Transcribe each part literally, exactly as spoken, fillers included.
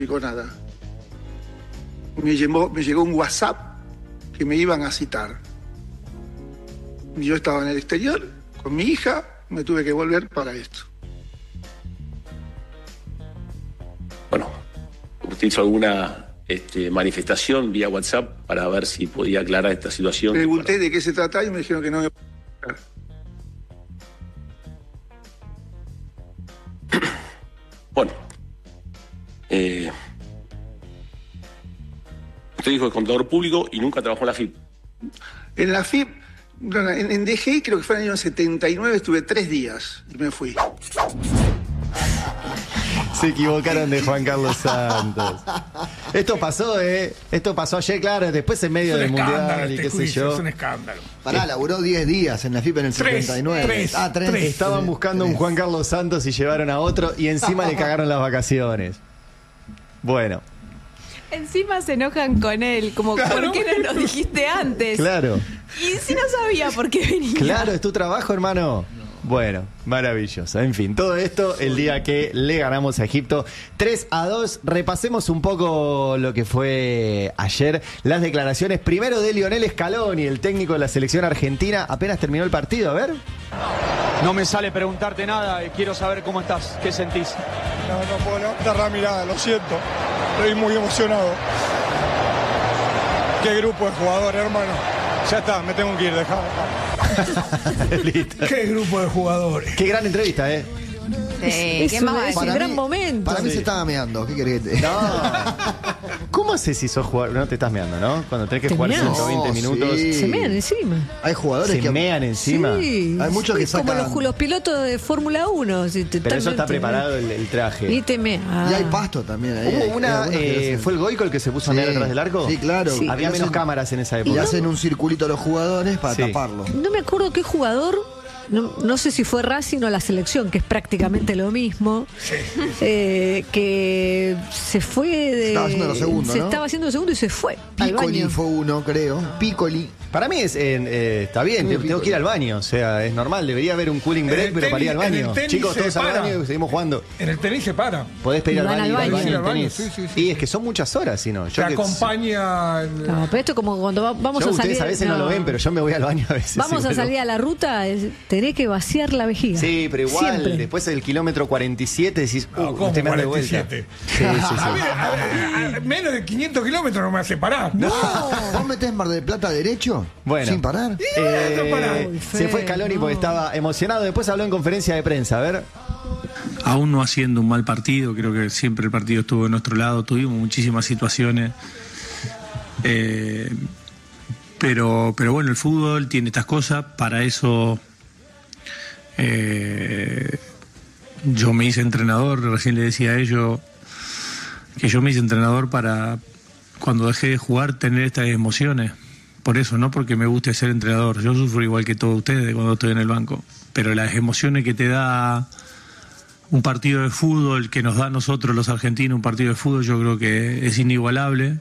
explicó nada. Me llegó, me llegó un WhatsApp que me iban a citar. Yo estaba en el exterior con mi hija, me tuve que volver para esto. Bueno, ¿usted hizo alguna este, manifestación vía WhatsApp para ver si podía aclarar esta situación? Pregunté para... de qué se trataba y me dijeron que no me podía explicar. Bueno, eh, usted dijo que es contador público y nunca trabajó en la F I P. En la F I P, no, en, en D G I creo que fue en el año setenta y nueve, estuve tres días y me fui. Se equivocaron de Juan Carlos Santos. Esto pasó, ¿eh? Esto pasó ayer, claro, después en medio del Mundial y este qué sé juicio, yo. Es un escándalo. Pará, laburó diez días en la F I P en el Tres, setenta y nueve. tres, ah, tres. tres. Estaban buscando un Juan Carlos Santos y llevaron a otro y encima le cagaron las vacaciones. Bueno, Encima se enojan con él, como, Claro. ¿por qué no nos dijiste antes? claro. Y si no sabía por qué venía. Claro, es tu trabajo, hermano. Bueno, maravilloso. En fin, todo esto el día que le ganamos a Egipto tres a dos. Repasemos un poco lo que fue ayer. Las declaraciones primero de Lionel Scaloni, el técnico de la selección argentina. Apenas terminó el partido, a ver. No me sale preguntarte nada, quiero saber cómo estás, qué sentís. No, no puedo levantar la mirada, lo siento. Estoy muy emocionado. Qué grupo de jugadores, hermano. Ya está, me tengo que ir, dejá. Listo. Qué grupo de jugadores. Qué gran entrevista, ¿eh? Sí, ¿qué más va a Es decir? un gran momento. Para mí Sí. se estaba meando. ¿Qué querés que te No. ¿Cómo sé si sos jugador? No te estás meando, ¿no? Cuando tenés que Te jugar meas. ciento veinte No, minutos. sí. Se mean encima. Hay jugadores Se que mean encima. Sí. Hay muchos que Es como sacan- los, los pilotos de Fórmula uno. Si te Pero están- eso está te- preparado el, el traje. Y te meas. Y hay pasto también ahí. Hubo Hay- una, hay algunos que eh, hacen- ¿fue el Goico el que se puso a Sí. mear atrás del arco? Sí, claro. Sí. Había Y menos hacen- cámaras en esa Y época. hacen un circulito a los jugadores para Sí. taparlo. No me acuerdo qué jugador, no, no sé si fue Racing o la selección, que es prácticamente lo mismo, eh, que se fue de... Se estaba haciendo lo segundo, se ¿no? estaba haciendo lo segundo y se fue al Piccoli baño. fue uno, creo. Piccoli. Para mí es, eh, eh, está bien, Muy te- tengo que ir al baño, o sea, es normal, debería haber un cooling En break, el pero para ir al tenis- en el baño. tenis Chicos, se todos al para. baño y seguimos jugando. En el tenis se para. Podés pedir Y al van baño, al ir al baño. baño en Sí, al baño, tenis. sí, sí, sí. Y es que son muchas horas, si no. Te Yo que- acompaña. el- No, pero esto es como cuando va- vamos yo, a ustedes salir... a veces no. lo ven, pero yo me voy al baño a veces. Vamos sí, a pero- salir a la ruta, es- tenés que vaciar la vejiga. Sí, pero igual, Siempre. después del kilómetro cuarenta y siete decís, uh, No, me ¿cómo estoy meando de vuelta. cuarenta y siete? Sí, sí, sí. A ver, a ver, a- menos de quinientos kilómetros no me hace parar. No. ¿Vos metés Mar del Plata derecho? Bueno. Sin parar. Eh, no pará. Uy, se fue Fe, Scaloni no. porque estaba emocionado. Después habló en conferencia de prensa. A ver. Aún no haciendo un mal partido, creo que siempre el partido estuvo de nuestro lado, tuvimos muchísimas situaciones, eh, pero, pero bueno, el fútbol tiene estas cosas, para eso eh, yo me hice entrenador, recién le decía a ellos que yo me hice entrenador para cuando dejé de jugar tener estas emociones. Por eso, no porque me guste ser entrenador. Yo sufro igual que todos ustedes cuando estoy en el banco. Pero las emociones que te da un partido de fútbol, que nos da a nosotros los argentinos un partido de fútbol, yo creo que es inigualable.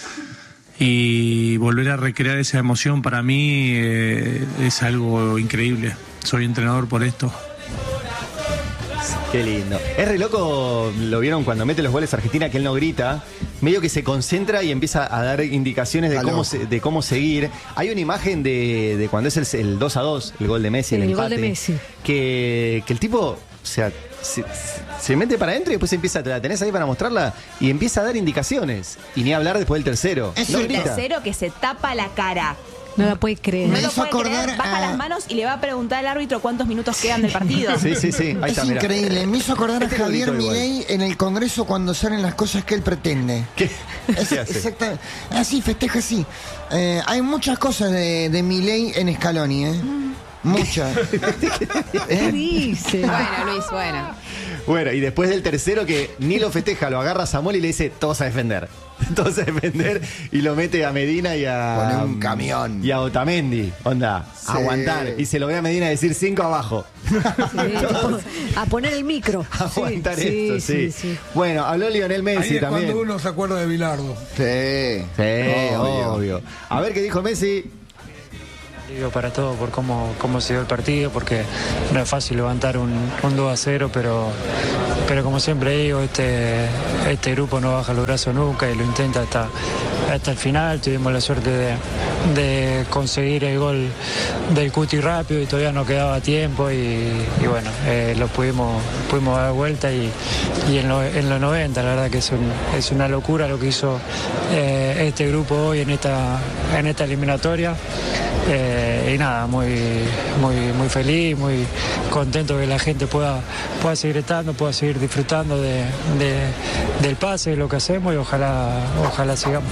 Y volver a recrear esa emoción para mí eh, es algo increíble. Soy entrenador por esto. Qué lindo. Es re loco, lo vieron cuando mete los goles Argentina, que él no grita, medio que se concentra y empieza a dar indicaciones de Está cómo, loco. se- de cómo seguir. Hay una imagen de, de cuando es el, el dos a dos, el gol de Messi, el, El gol empate, de Messi. Que, que el tipo, o sea, se, se mete para adentro y después empieza, te la tenés ahí para mostrarla, y empieza a dar indicaciones. Y ni hablar después del tercero. Es No el grita. tercero que se tapa la cara. No la puedes creer. No Me lo hizo puede creer, acordar baja a- las manos y le va a preguntar al árbitro cuántos minutos quedan del partido. Sí, sí, sí. Ahí Es está, mirá. increíble. Me hizo acordar a Este lo Javier gritó igual. Milei en el Congreso cuando salen las cosas que él pretende. ¿Qué, Es, ¿Qué hace? exactamente. Así, festeja así. Eh, hay muchas cosas de, de Milei en Scaloni, ¿eh? Muchas. ¿Qué dice? Bueno, Luis, bueno. Bueno, y después del tercero que ni lo festeja, lo agarra a Samuel y le dice, todos a defender. Todos a defender y lo mete a Medina y a... Pone un camión. Y a Otamendi. Onda, Sí. a aguantar. Y se lo ve a Medina decir cinco abajo. Sí, tipo, a poner el micro. A aguantar Sí, esto, sí. sí, sí. Bueno, habló Lionel Ahí Messi es también. cuando uno se acuerda de Bilardo. Sí. Sí, obvio. Obvio. A ver qué dijo Messi. Digo para todo por cómo, cómo se dio el partido, porque no es fácil levantar un, un dos a cero, pero, pero como siempre digo, este, este grupo no baja los brazos nunca y lo intenta hasta, hasta el final. Tuvimos la suerte de, de conseguir el gol del Cuti rápido y todavía no quedaba tiempo y, y bueno, eh, lo pudimos, pudimos dar vuelta y, y en, lo, en los noventa, la verdad que es, un, es una locura lo que hizo eh, este grupo hoy en esta, en esta eliminatoria. Eh, y nada, muy, muy, muy feliz, muy contento que la gente pueda, pueda seguir estando, pueda seguir disfrutando de, de, del pase, de lo que hacemos y ojalá, ojalá sigamos.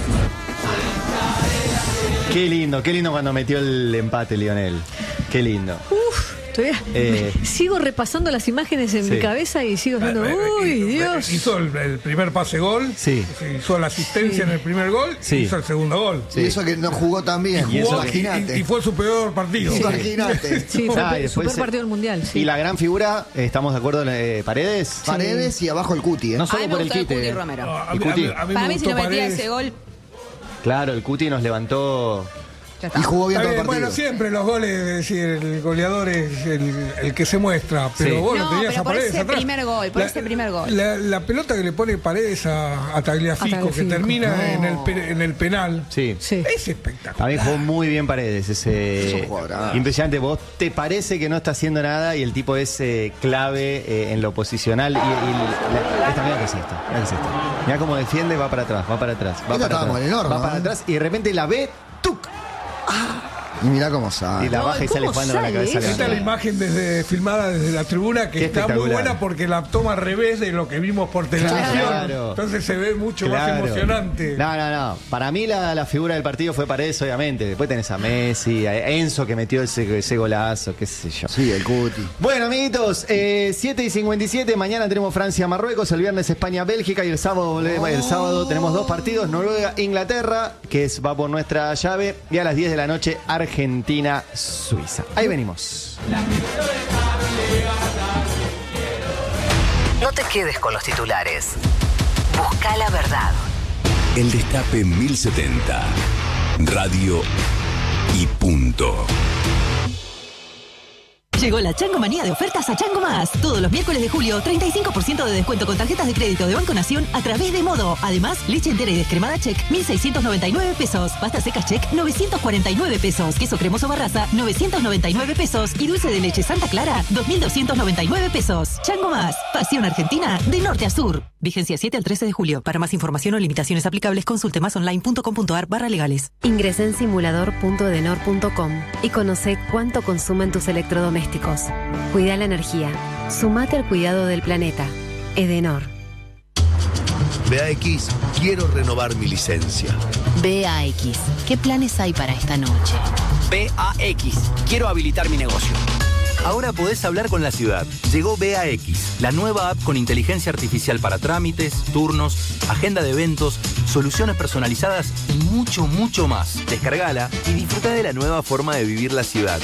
Qué lindo, qué lindo cuando metió el empate, Lionel. Qué lindo. Uf, todavía Eh. sigo repasando las imágenes en Sí. mi cabeza y sigo viendo, uy, Dios. Hizo el, el primer pase gol, Sí. hizo la asistencia en el primer gol, Sí. hizo el segundo gol. Y eso que no jugó tan bien. Y eso Jugó, y, Imagínate. y fue su peor partido. Sí. Imagínate. Sí, fue Ah, y el después super se- partido del mundial. Sí. Y la gran figura, ¿estamos de acuerdo, eh, Paredes? Paredes y abajo el Cuti, ¿eh? No A solo mí me por el gustó el quite. Cuti eh. Romero. No, a El mí- a Cuti. mí- a mí me Para mí, si gustó no metía Paredes. ese gol, Claro, el Cuti nos levantó. ya está. Y jugó bien Está todo el bien, partido. bueno, siempre los goles, es decir, el goleador es el, el que se muestra, pero Sí. vos lo No, tenías pero a por Paredes ese atrás. primer gol, por ese primer gol. La, la pelota que le pone Paredes a, a Tagliafico, A Tagliafico. que termina No. en, el, pe- en el penal, Sí. Sí. es espectacular. También jugó muy bien Paredes. Ese, Es un jugadorazo. impresionante. Vos te parece que no está haciendo nada y el tipo es eh, clave eh, en lo posicional. Y, y la- esta, mira qué es esto. Mira qué es esto. Mira cómo defiende, va para atrás, va para atrás. Va Esta para estaba atrás. con el horno, va para ¿eh? atrás y de repente la ve, ¡tuc! Y mirá cómo sale. Y la No, baja y sale ¿cómo jugando con la sale cabeza. eso? Esta es la imagen desde, filmada desde la tribuna, que Qué está muy espectacular. buena porque la toma al revés de lo que vimos por televisión. Claro. Entonces se ve mucho Claro. más emocionante. No, no, no. Para mí la, la figura del partido fue Paredes, obviamente. Después tenés a Messi, a Enzo que metió ese, ese golazo, qué sé yo. Sí, el Cuti. Bueno, amiguitos, eh, siete y cincuenta y siete, mañana tenemos Francia-Marruecos, el viernes España-Bélgica y el sábado, el sábado tenemos dos partidos, Noruega-Inglaterra, que es, va por nuestra llave, y a las diez de la noche Argentina-Suiza. Ahí venimos. No te quedes con los titulares. Busca la verdad. El Destape mil setenta. Radio y punto. Llegó la Chango Manía de ofertas a Chango Más. Todos los miércoles de julio, treinta y cinco por ciento de descuento con tarjetas de crédito de Banco Nación a través de Modo. Además, leche entera y descremada Check, mil seiscientos noventa y nueve pesos. Pasta seca Check, novecientos cuarenta y nueve pesos. Queso cremoso Barraza, novecientos noventa y nueve pesos. Y dulce de leche Santa Clara, dos mil doscientos noventa y nueve pesos. Chango Más. Pasión Argentina de norte a sur. Vigencia siete al trece de julio. Para más información o limitaciones aplicables, consulte másonline.com.ar barra legales. Ingresa en simulador punto edenor punto com y conoce cuánto consumen tus electrodomésticos. Cuida la energía. Sumate al cuidado del planeta. Edenor. B A X, quiero renovar mi licencia. B A X, ¿qué planes hay para esta noche? B A X, quiero habilitar mi negocio. Ahora podés hablar con la ciudad. Llegó B A X, la nueva app con inteligencia artificial para trámites, turnos, agenda de eventos, soluciones personalizadas y mucho, mucho más. Descargala y disfruta de la nueva forma de vivir la ciudad.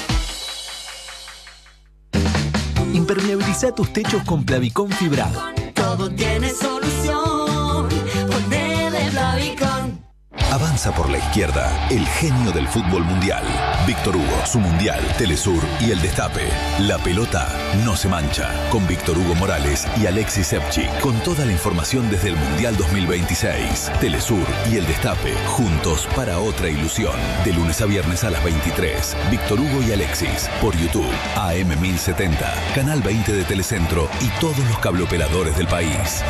Impermeabiliza tus techos con Plavicón fibrado. Todo tiene solución. Ponele Plavicón. Avanza por la izquierda, el genio del fútbol mundial. Víctor Hugo, su mundial, Telesur y el Destape. La pelota no se mancha. Con Víctor Hugo Morales y Alexis Sepchi. Con toda la información desde el Mundial dos mil veintiséis. Telesur y el Destape, juntos para otra ilusión. De lunes a viernes a las veintitrés. Víctor Hugo y Alexis, por YouTube, A M mil setenta, Canal veinte de Telecentro y todos los cableoperadores del país.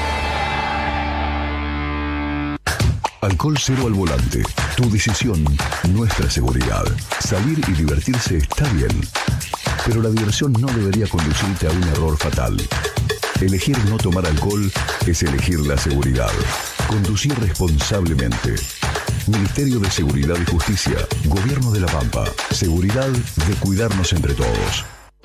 Alcohol cero al volante. Tu decisión, nuestra seguridad. Salir y divertirse está bien, pero la diversión no debería conducirte a un error fatal. Elegir no tomar alcohol es elegir la seguridad. Conducir responsablemente. Ministerio de Seguridad y Justicia. Gobierno de La Pampa. Seguridad de cuidarnos entre todos.